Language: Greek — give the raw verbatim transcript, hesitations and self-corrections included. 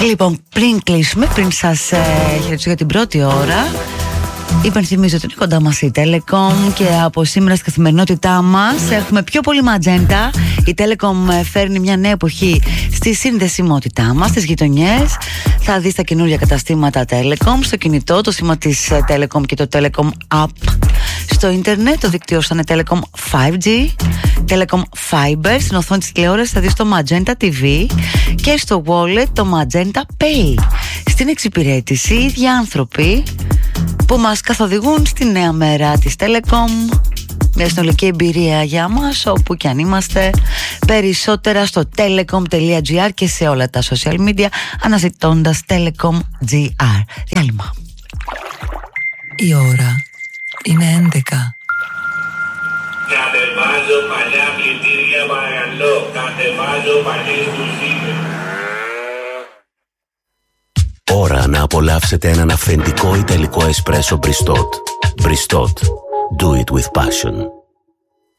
Λοιπόν, πριν κλείσουμε, πριν σας ε, χαιρετήσω για την πρώτη ώρα, υπενθυμίζω ότι είναι κοντά μας η Telecom και από σήμερα στην καθημερινότητά μας έχουμε πιο πολύ ματζέντα. Η Telecom φέρνει μια νέα εποχή στη συνδεσιμότητά μας, στις γειτονιές. Θα δεις τα καινούργια καταστήματα Telecom στο κινητό, το σήμα της Telecom και το Telecom App. Στο ίντερνετ το δίκτυο θα είναι Telecom φάιβ τζι, Telecom Fiber. Στην οθόνη της τηλεόρασης θα δεις το Magenta τι βι και στο wallet το Magenta Pay. Στην εξυπηρέτηση οι ίδιοι άνθρωποι που μας καθοδηγούν στη νέα μέρα της Telecom. Μια συνολική εμπειρία για μας όπου και αν είμαστε. Περισσότερα στο telecom.gr και σε όλα τα social media αναζητώντας telecom.gr. Διάλειμμα. Η ώρα είναι έντεκα. Κατεβάζω παλιά πλυντήρια παρακαλώ. Κατεβάζω παλιές κουζίνες. Ώρα να απολαύσετε έναν αυθεντικό ιταλικό εσπρέσο Bristot. Bristot. Do it with passion.